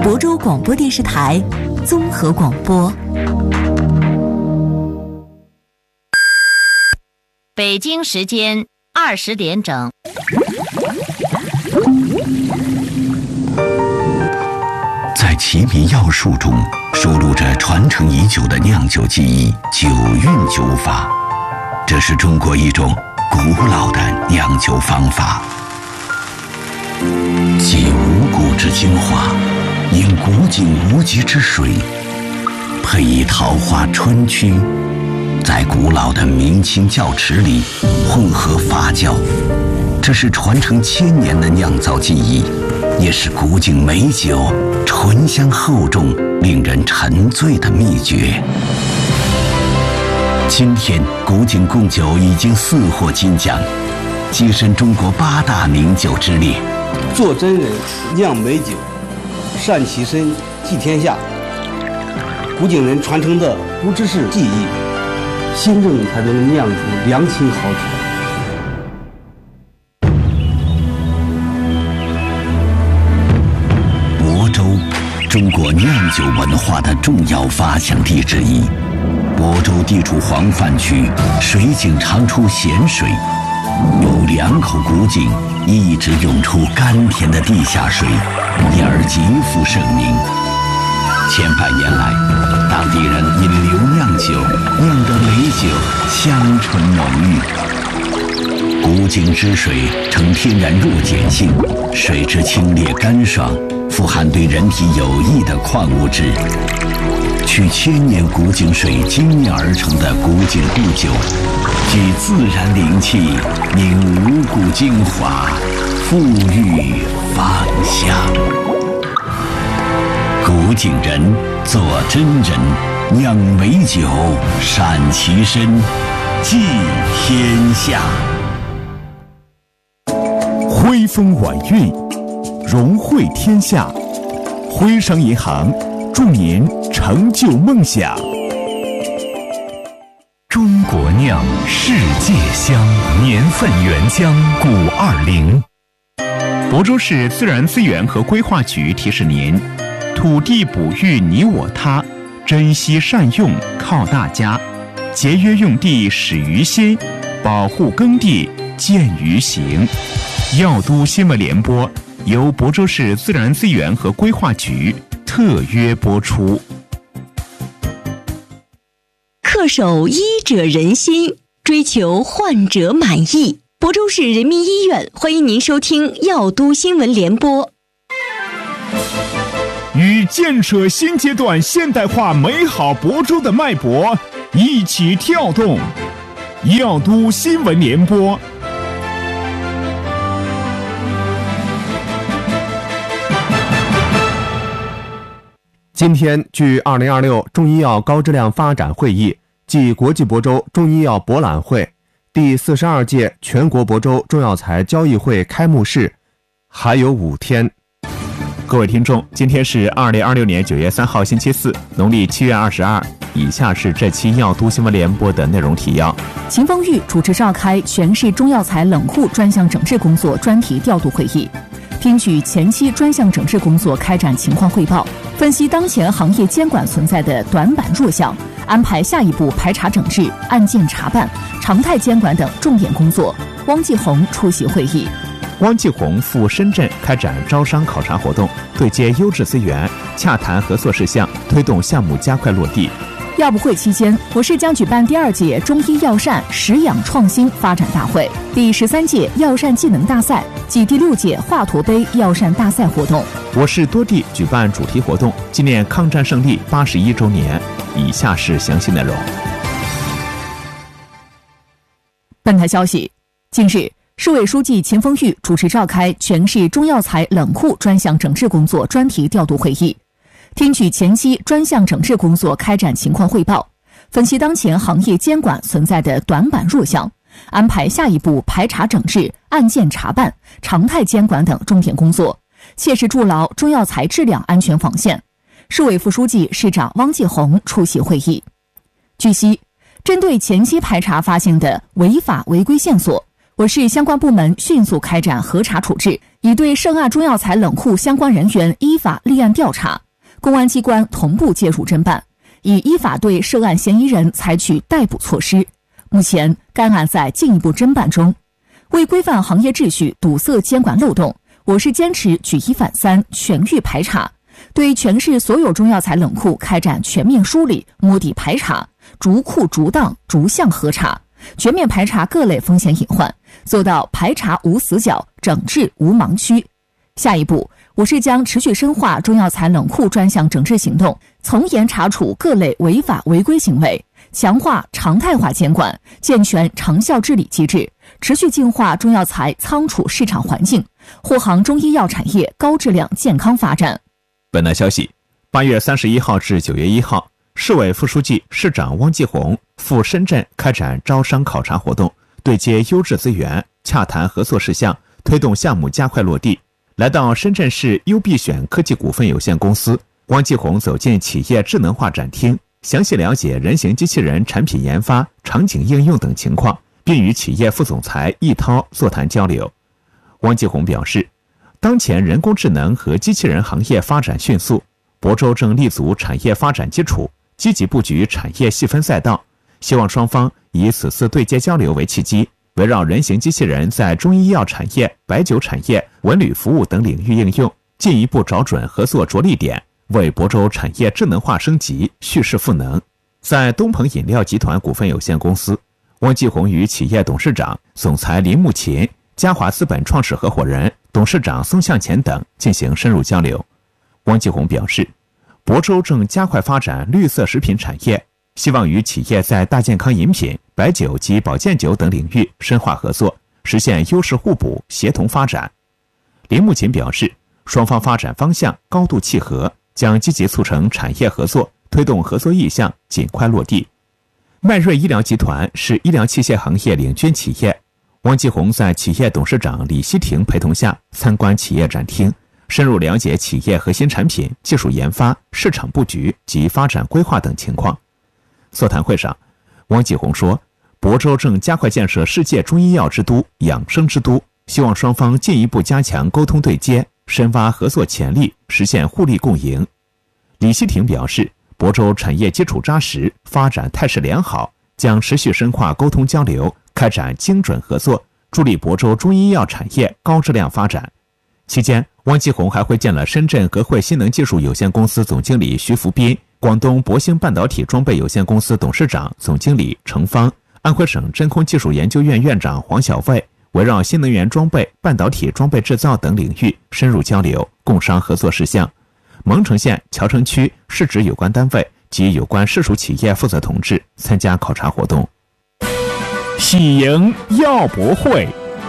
亳州广播电视台综合广播。 北京时间20点整。 在奇米药术中收录着传承已久的酿酒技艺——酒韵酒法。这是中国一种古老的酿酒方法，集五谷之精华，饮古井无极之水，配以桃花春曲，在古老的明清窖池里混合发酵。这是传承1000年的酿造技艺，也是古井美酒醇香厚重、令人沉醉的秘诀。今天，古井贡酒已经4获金奖，跻身中国8大名酒之列。 做真人，酿美酒，善其身，济天下。古井人传承的不只是技艺，心正才能酿出良情好酒。 亳州，中国酿酒文化的重要发祥地之一。亳州地处黄泛区，水井常出咸水，有2口古井一直涌出甘甜的地下水，因而极负盛名。千百年来，当地人引流酿酒，酿得美酒香醇浓郁。古井之水呈天然弱碱性，水质清冽干爽，富含对人体有益的矿物质。取1000年古井水精炼而成的古井贡酒，具自然灵气，凝五谷精华，馥郁芳香。古井人做真人，酿美酒，善其身，济天下。 徽风晚韵，荣汇天下。徽商银行祝您成就梦想。中国酿，世界香，年份原浆520。亳州市自然资源和规划局提示您：土地哺育你我他，珍惜善用靠大家，节约用地始于心，保护耕地见于行。药都新闻联播由亳州市自然资源和规划局特约播出。 恪守医者仁心，追求患者满意。亳州市人民医院欢迎您收听药都新闻联播。 与建设新阶段现代化美好亳州的脉搏一起跳动，药都新闻联播。 今天，据2026中医药高质量发展会议暨国际亳州中医药博览会第42届全国亳州中药材交易会开幕式还有5天。 各位听众，今天是2026年9月3号星期四，农历7月22。以下是这期药都新闻联播的内容提要。 秦风玉主持召开全市中药材冷库专项整治工作专题调度会议，听取前期专项整治工作开展情况汇报，分析当前行业监管存在的短板弱项，安排下一步排查整治、案件查办、常态监管等重点工作。汪继红出席会议。 汪继红赴深圳开展招商考察活动，对接优质资源，洽谈合作事项，推动项目加快落地。 药博会期间，我市将举办第2届中医药膳食养创新发展大会、第13届药膳技能大赛及第6届华佗杯药膳大赛活动。 我市多地举办主题活动，纪念抗战胜利81周年。以下是详细内容。 本台消息，近日，市委书记秦风玉主持召开全市中药材冷库专项整治工作专题调度会议，听取前期专项整治工作开展情况汇报，分析当前行业监管存在的短板弱项，安排下一步排查整治、案件查办、常态监管等重点工作，切实筑牢中药材质量安全防线。市委副书记、市长汪继红出席会议。据悉，针对前期排查发现的违法违规线索， 我市相关部门迅速开展核查处置，已对涉案中药材冷库相关人员依法立案调查，公安机关同步介入侦办，已依法对涉案嫌疑人采取逮捕措施。目前该案在进一步侦办中。为规范行业秩序，堵塞监管漏洞，我市坚持举一反三，全域排查，对全市所有中药材冷库开展全面梳理、摸底排查，逐库逐档逐项核查，全面排查各类风险隐患，做到排查无死角，整治无盲区。下一步，我市将持续深化中药材冷库专项整治行动，从严查处各类违法违规行为，强化常态化监管，健全长效治理机制，持续净化中药材仓储市场环境，护航中医药产业高质量健康发展。 本台消息，8月31号至9月1号，市委副书记、市长汪继红赴深圳开展招商考察活动，对接优质资源，洽谈合作事项，推动项目加快落地。来到深圳市优必选科技股份有限公司，汪继红走进企业智能化展厅，详细了解人形机器人产品研发、场景应用等情况，并与企业副总裁易涛座谈交流。汪继红表示，当前人工智能和机器人行业发展迅速，亳州正立足产业发展基础，积极布局产业细分赛道，希望双方以此次对接交流为契机，围绕人形机器人在中医药产业、白酒产业、文旅服务等领域应用，进一步找准合作着力点，为亳州产业智能化升级蓄势赋能。在东鹏饮料集团股份有限公司，汪继红与企业董事长、总裁林木琴、嘉华资本创始合伙人、董事长宋向前等进行深入交流。汪继红表示，亳州正加快发展绿色食品产业，希望与企业在大健康饮品、白酒及保健酒等领域深化合作，实现优势互补、协同发展。林木琴表示，双方发展方向高度契合，将积极促成产业合作，推动合作意向尽快落地。迈瑞医疗集团是医疗器械行业领军企业，汪继红在企业董事长李希廷陪同下参观企业展厅，深入了解企业核心产品、技术研发、市场布局及发展规划等情况。座谈会上，汪继红说，亳州正加快建设世界中医药之都、养生之都，希望双方进一步加强沟通对接，深挖合作潜力，实现互利共赢。李希廷表示，亳州产业基础扎实，发展态势良好，将持续深化沟通交流，开展精准合作，助力亳州中医药产业高质量发展。期间，汪继红还会见了深圳格汇新能技术有限公司总经理徐福斌、广东博兴半导体装备有限公司董事长、总经理程芳、安徽省真空技术研究院院长黄晓卫，围绕新能源装备、半导体装备制造等领域深入交流，共商合作事项。蒙城县桥城区市直有关单位及有关市属企业负责同志参加考察活动。 喜迎药博会。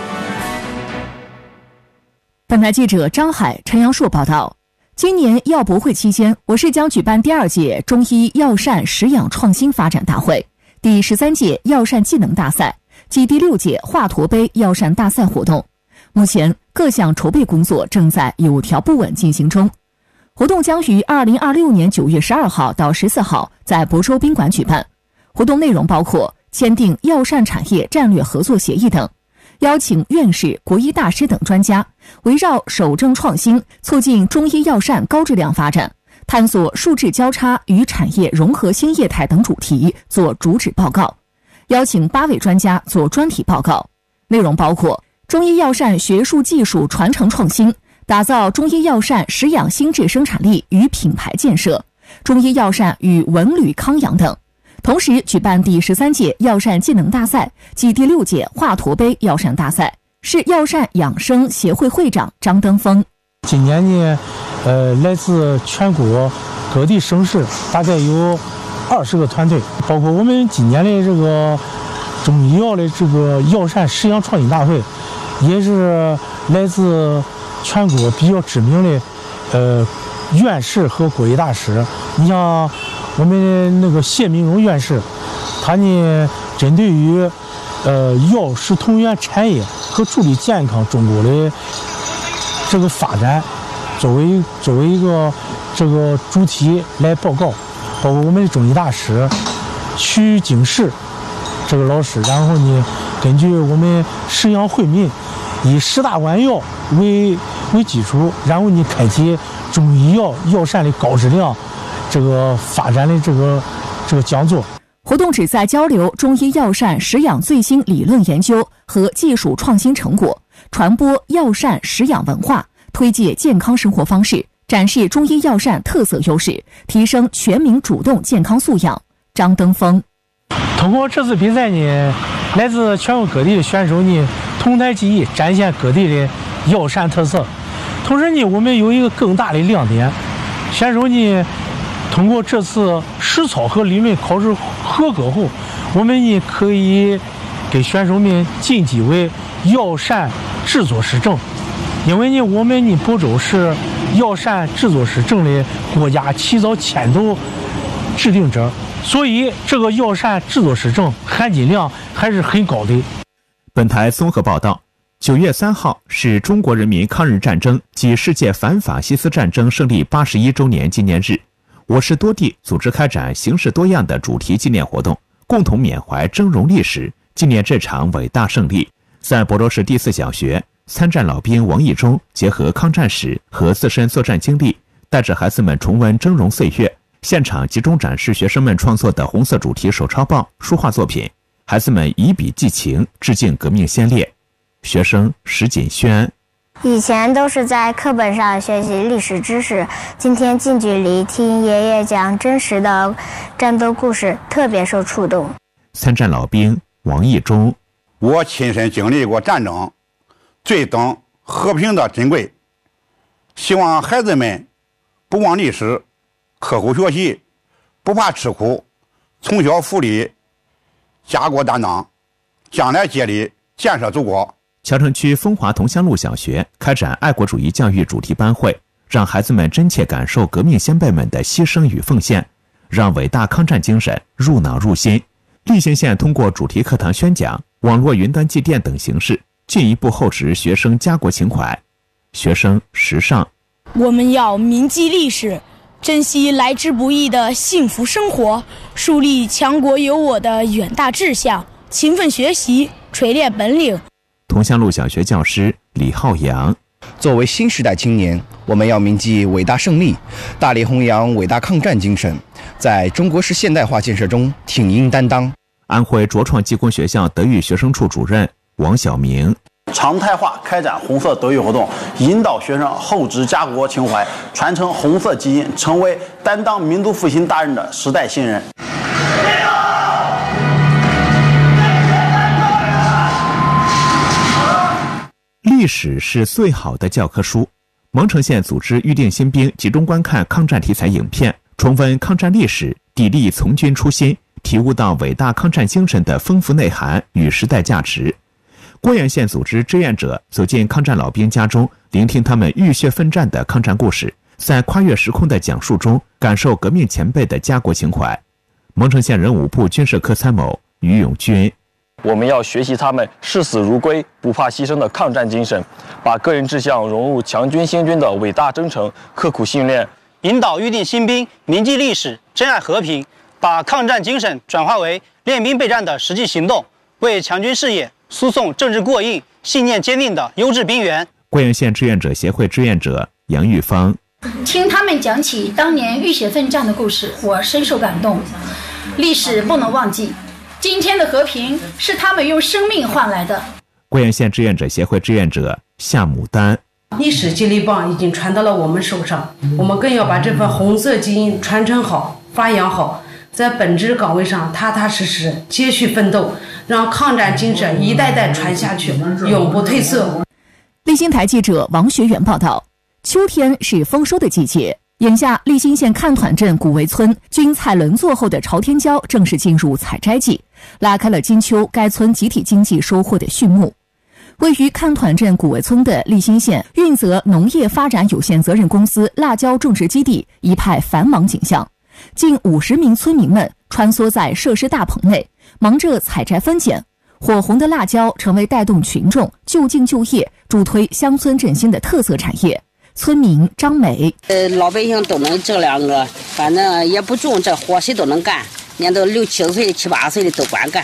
本台记者张海、陈阳硕报道，今年药博会期间，我市将举办第2届中医药膳食养创新发展大会、第13届药膳技能大赛及第6届华佗杯药膳大赛活动。目前各项筹备工作正在有条不紊进行中。活动将于2026年9月12号到14号在亳州宾馆举办。活动内容包括签订药膳产业战略合作协议等，邀请院士、国医大师等专家，围绕守正创新、促进中医药膳高质量发展、探索数质交叉与产业融合新业态等主题做主旨报告，邀请8位专家做专题报告。内容包括中医药膳学术技术传承创新，打造中医药膳食养心智生产力与品牌建设，中医药膳与文旅康养等。同时举办第13届药膳技能大赛及第6届华佗杯药膳大赛。市药膳养生协会会长张登峰， 今年呢，来自全国各地省市大概有20个团队，包括我们今年的这个中医药的这个药膳食养创新大会，也是来自全国比较知名的院士和国医大师。你像我们那个谢明荣院士，他呢针对于药食同源产业和助力健康中国的这个发展，作为一个这个主题来报告。包括我们的中医大师曲景世这个老师，然后呢根据我们食养惠民，以10大丸药为基础，然后开启中医药膳的高质量发展的这个讲座。 活动旨在交流中医药膳食养最新理论研究和技术创新成果，传播药膳食养文化，推介健康生活方式，展示中医药膳特色优势，提升全民主动健康素养。张登峰通过这次比赛呢，来自全国各地的选手呢同台技艺，展现各地的药膳特色。同时呢，我们有一个更大的亮点，选手呢通过这次实操和理论考试合格后，我们呢可以给选手们晋级为药膳制作师证。因为呢，我们呢亳州是药膳制作师证的国家起草牵头制定者，所以这个药膳制作师证含金量还是很高的。 本台综合报道，9月3号是中国人民抗日战争及世界反法西斯战争胜利81周年纪念日。我市多地组织开展形式多样的主题纪念活动，共同缅怀峥嵘历史，纪念这场伟大胜利。在亳州市第4小学，参战老兵王义忠结合抗战史和自身作战经历，带着孩子们重温峥嵘岁月，现场集中展示学生们创作的红色主题手抄报、书画作品，孩子们以笔寄情，致敬革命先烈。学生石锦轩： 以前都是在课本上学习历史知识，今天近距离听爷爷讲真实的战斗故事，特别受触动。 参战老兵王义忠： 我亲身经历过战争，最懂和平的珍贵，希望孩子们不忘历史，刻苦学习，不怕吃苦，从小树立家国担当，将来接力建设祖国。 桥城区丰华同乡路小学开展爱国主义教育主题班会，让孩子们真切感受革命先辈们的牺牲与奉献，让伟大抗战精神入脑入心。澧县县通过主题课堂宣讲、网络云端祭奠等形式，进一步厚植学生家国情怀。学生时尚： 我们要铭记历史，珍惜来之不易的幸福生活，树立强国有我的远大志向，勤奋学习，锤炼本领。 同乡路小学教师李浩洋： 作为新时代青年，我们要铭记伟大胜利，大力弘扬伟大抗战精神，在中国式现代化建设中挺膺担当。 安徽卓创技工学校德育学生处主任王晓明： 常态化开展红色德育活动，引导学生厚植家国情怀，传承红色基因，成为担当民族复兴大任的时代新人。 历史是最好的教科书。蒙城县组织预定新兵集中观看抗战题材影片，重温抗战历史，砥砺从军初心，体悟到伟大抗战精神的丰富内涵与时代价值。郭源县组织志愿者走进抗战老兵家中，聆听他们浴血奋战的抗战故事，在跨越时空的讲述中感受革命前辈的家国情怀。蒙城县人武部军事科参谋于永军： 我们要学习他们视死如归、不怕牺牲的抗战精神，把个人志向融入强军兴军的伟大征程，刻苦训练， 引导预定新兵铭记历史、珍爱和平，把抗战精神转化为练兵备战的实际行动，为强军事业输送政治过硬、信念坚定的优质兵员。 贵阳县志愿者协会志愿者杨玉芳： 听他们讲起当年浴血奋战的故事，我深受感动。历史不能忘记，今天的和平是他们用生命换来的。 贵阳县志愿者协会志愿者夏牡丹： 历史接力棒已经传到了我们手上，我们更要把这份红色基因传承好、发扬好，在本职岗位上踏踏实实接续奋斗，让抗战精神一代代传下去，永不褪色。 立新台记者王学元报道：秋天是丰收的季节，眼下立新县看团镇古围村菌菜轮作后的朝天椒正式进入采摘季，拉开了金秋该村集体经济收获的序幕。位于看团镇古围村的立新县运泽农业发展有限责任公司辣椒种植基地一派繁忙景象，近50名村民们穿梭在设施大棚内，忙着采摘分拣。火红的辣椒成为带动群众就近就业、助推乡村振兴的特色产业。村民张美： 老百姓都能挣2个，反正也不重，这活谁都能干，年都6、7岁的、7、8岁的都管干。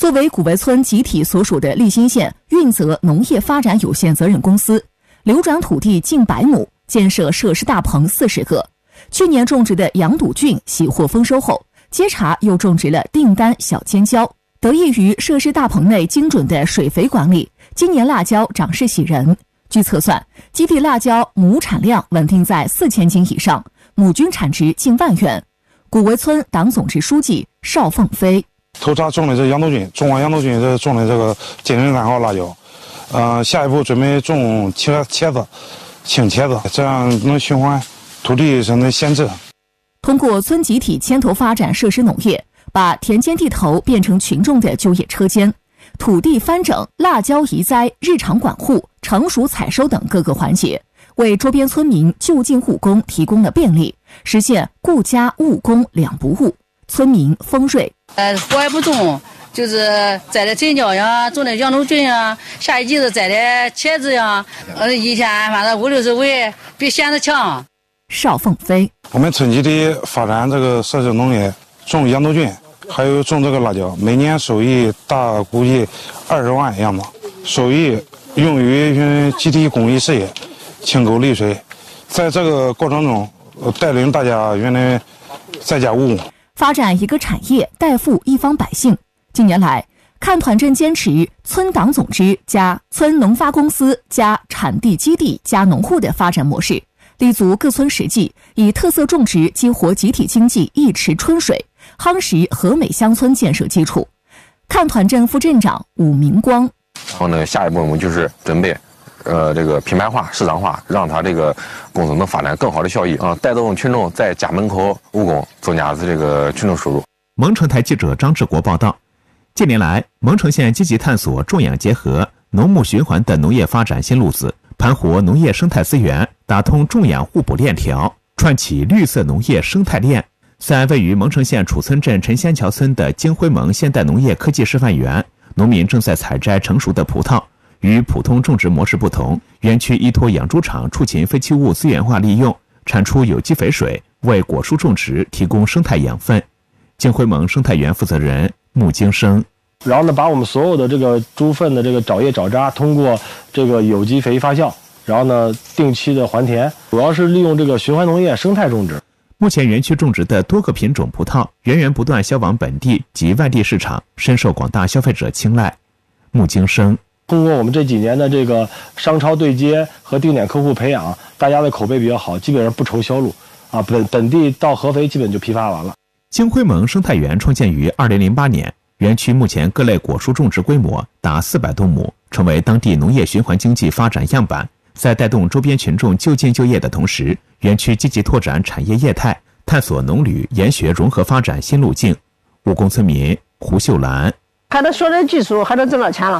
作为古围村集体所属的利兴县运泽农业发展有限责任公司，流转土地近100亩，建设设施大棚40个。去年种植的羊肚菌喜获丰收后，接茬又种植了订单小尖椒。得益于设施大棚内精准的水肥管理，今年辣椒长势喜人。据测算，基地辣椒亩产量稳定在4000斤以上，亩均产值近1万元。古围村党总支书记邵凤飞： 头茬种的这羊肚菌，种完羊肚菌这种的这个金针3号辣椒，下一步准备种青茄子，这样能循环土地上的闲置。 通过村集体牵头发展设施农业，把田间地头变成群众的就业车间，土地翻整、辣椒移栽、日常管护、成熟采收等各个环节，为周边村民就近务工提供了便利，实现顾家务工2不误，村民丰瑞。 我也不种，就是栽点针椒呀，种点羊肚菌呀，下一季子栽点茄子呀，一天反正50-60尾，比闲着强。 邵凤飞： 我们村集体发展这个设施农业，种羊肚菌，还有种这个辣椒，每年收益大估计20万样子，收益用于集体公益事业，清沟利水。在这个过程中，带领大家原来在家务工， 发展一个产业，代富一方百姓。近年来，看团镇坚持村党总支加村农发公司加产地基地加农户的发展模式，立足各村实际，以特色种植激活集体经济一池春水，夯实和美乡村建设基础。看团镇副镇长武明光： 然后呢，下一步我们就是准备这个品牌化、市场化，让它这个工作能发展更好的效益啊，带动群众在家门口务工，增加这个群众收入。 蒙城台记者张志国报道。近年来，蒙城县积极探索种养结合、农牧循环的农业发展新路子，盘活农业生态资源，打通种养互补链条，串起绿色农业生态链。在位于蒙城县楚村镇陈仙桥村的金辉盟现代农业科技示范园，农民正在采摘成熟的葡萄。与普通种植模式不同，园区依托养猪场畜禽废弃物资源化利用，产出有机肥水，为果蔬种植提供生态养分。金辉盟生态园负责人穆京生： 然后呢，把我们所有的这个猪粪的这个沼叶沼渣，通过这个有机肥发酵，然后呢定期的还田，主要是利用这个循环农业生态种植。 目前园区种植的多个品种葡萄源源不断销往本地及外地市场，深受广大消费者青睐。穆京生： 通过我们这几年的这个商超对接和定点客户培养，大家的口碑比较好，基本上不愁销路啊，本地到合肥基本就批发完了。 金辉盟生态园创建于2008年，园区目前各类果蔬种植规模达400多亩，成为当地农业循环经济发展样板。在带动周边群众就近就业的同时，园区积极拓展产业业态，探索农旅研学融合发展新路径。务工村民胡秀兰： 还能学点技术，还能挣到钱了。